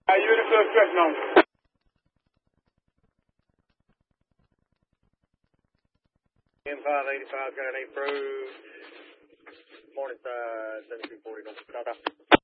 You're the suspect now. M585 got an approved. Morningside 7240.